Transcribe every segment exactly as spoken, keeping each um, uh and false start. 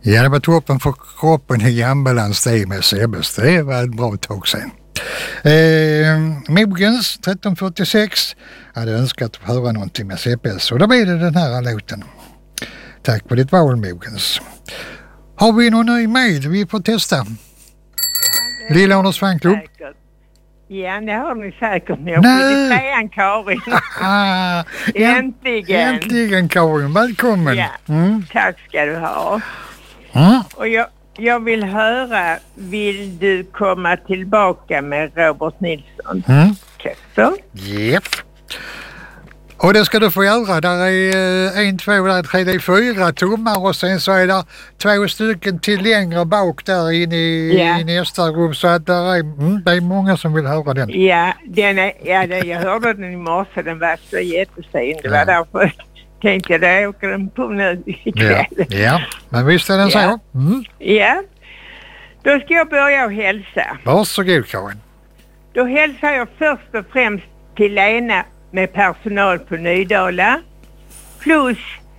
Ja, det var toppen för kroppen i Jambalans det med Sebbes. Det var ett bra tag sedan. Eh, Mogens tretton fyrtiosex hade önskat att höra någonting med Sebbes och då blir det den här låten. Tack för ditt val, Mogens. Har vi någon ny med? Vi får testa. Ja, Lilla Anders Fanklubb. Ja, det har ni säkert. Jag fick i trean, Karin. Äntligen. Äntligen, Karin. Välkommen. Ja, mm. tack ska du ha. Mm. Och jag, jag vill höra, vill du komma tillbaka med Robert Nilsson? Mm. Så? Yep. Och det ska du få göra. Där är en, två, där tre, det är fyra tummar och sen så är det två stycken till längre bak där inne i, ja. i nästa rum. Så att där är, mm, det är många som vill höra den. Ja, den är, ja den, jag hörde den i morse. Den var så jättefin. Det var ja. därför tänkte jag, det åker den på nu ikväll. Ja, ja. Men visst är den ja. så. Mm. Ja, då ska jag börja och hälsa. Varsågod, Karin. Då hälsar jag först och främst till Lena med personal på Nydala, plus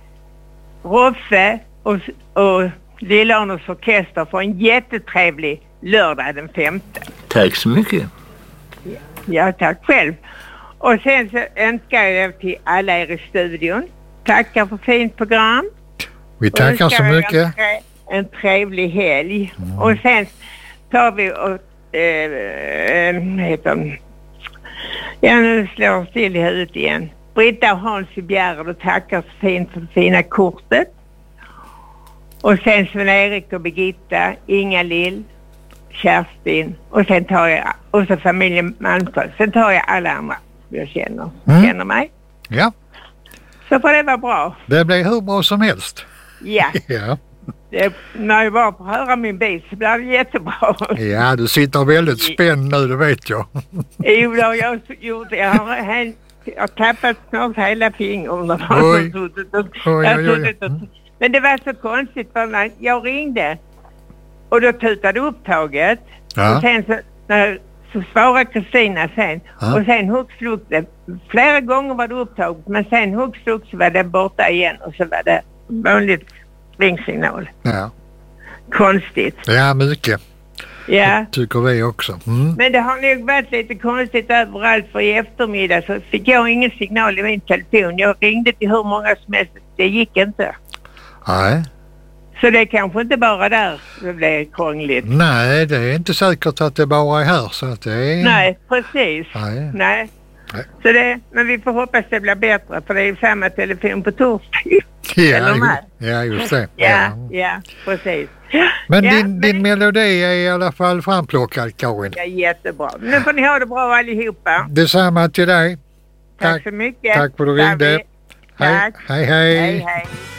Roffe och, och Lillarnas orkester för en jättetrevlig lördag den femte. Tack så mycket. Ja, ja, tack själv. Och sen så önskar jag till alla er i studion. Tackar för fint program. Vi tackar så mycket. En, tre, en trevlig helg. Mm. Och sen tar vi och äh, äh, heter ja, nu slår jag still i huvudet igen. Britta och Hans i Bjärred och tackar så fint för det fina kortet. Och sen Sven-Erik och Birgitta, Inga Lill, Kerstin och sen tar jag, och så familjen Malmström. Sen tar jag alla andra jag känner, mm. känner mig. Ja. Så får det vara bra. Det blir hur bra som helst. Ja. ja. Det, när jag bara får höra min bil så blir det jättebra. Ja, du sitter väldigt spänd nu, det vet jag. Jo, det har jag gjort. Jag har, jag har tappat snart hela fingrarna. Oj. Oj, oj, oj. Mm. Men det var så konstigt för när jag ringde och då tutade upptaget. Ja. Och sen så, när, så svarade Kristina sen. Ja. Och sen hux det. Flera gånger var det upptaget, men sen hux så var det borta igen och så var det vanligt ringsignal. Ja. Konstigt. Ja, mycket. Ja. Det tycker vi också. Mm. Men det har nog varit lite konstigt överallt, för i eftermiddag så fick jag ingen signal i min telefon. Jag ringde till hur många som helst. Det gick inte. Nej. Så det är kanske inte bara där det blir krångligt. Nej, det är inte säkert att det bara är här. Så att det är... Nej, precis. Nej. Nej. Nej. Så det, men vi får hoppas det blir bättre, för det är samma telefon på torsdag. Ja, Eller ja, just det. Ja, ja, ja precis. Men ja, din, men... din melodi är i alla fall framplockad, Karin. Ja, jättebra. Nu får ni ha det bra allihopa. Detsamma till dig. Tack, Tack så mycket. Tack för att du ringde. Tack. Hej, hej, hej. Hej, hej.